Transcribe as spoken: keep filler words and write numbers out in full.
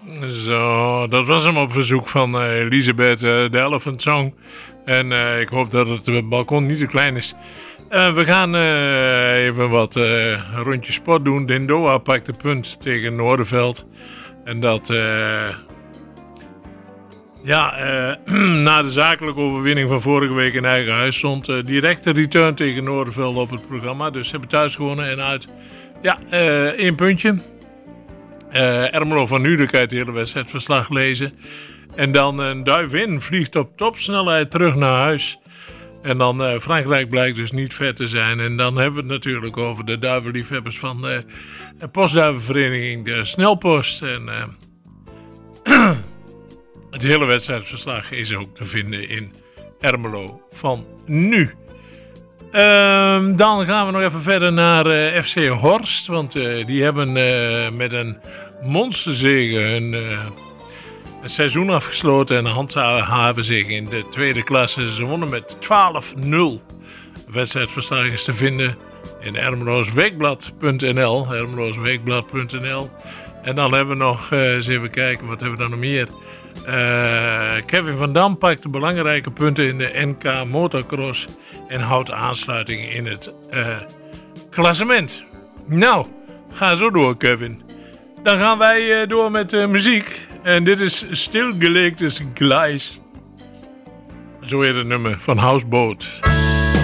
Zo, dat was hem op verzoek van uh, Elisabeth, uh, de Elephant Song. En uh, ik hoop dat het balkon niet te klein is. Uh, we gaan uh, even wat uh, rondje sport doen. Dendoa pakt de punt tegen Noorderveld. En dat... Uh, ja, uh, na de zakelijke overwinning van vorige week in eigen huis stond uh, direct de return tegen Noorderveld op het programma. Dus ze hebben thuis gewonnen en uit. Ja, uh, één puntje. Uh, Ermelo van nu, dan kan je het hele wedstrijdverslag lezen. En dan een Duivin vliegt op topsnelheid terug naar huis. En dan uh, Frankrijk blijkt dus niet ver te zijn. En dan hebben we het natuurlijk over de duivenliefhebbers van de uh, postduivenvereniging de Snelpost. En uh, het hele wedstrijdverslag is ook te vinden in Ermelo van nu. Uh, dan gaan we nog even verder naar uh, F C Horst. Want uh, die hebben uh, met een monsterzege hun uh, het seizoen afgesloten. En handhaven zich in de tweede klasse. Ze wonnen met twaalf nul. Het wedstrijdverslag is te vinden in ermeloosweekblad punt n l. ermeloosweekblad punt n l. En dan hebben we nog, uh, eens even kijken, wat hebben we dan nog meer? Uh, Kevin van Dam pakt de belangrijke punten in de N K Motocross en houdt aansluiting in het uh, klassement. Nou, ga zo door, Kevin. Dan gaan wij uh, door met uh, muziek. En dit is Stilgelegtes Gleis. Zo heet het nummer van Houseboat.